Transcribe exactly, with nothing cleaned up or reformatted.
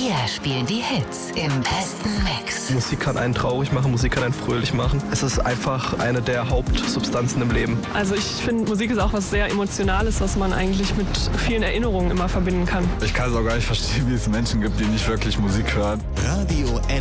Wir spielen die Hits im besten Mix. Musik kann einen traurig machen, Musik kann einen fröhlich machen. Es ist einfach eine der Hauptsubstanzen im Leben. Also ich finde, Musik ist auch was sehr Emotionales, was man eigentlich mit vielen Erinnerungen immer verbinden kann. Ich kann es auch gar nicht verstehen, wie es Menschen gibt, die nicht wirklich Musik hören. Radio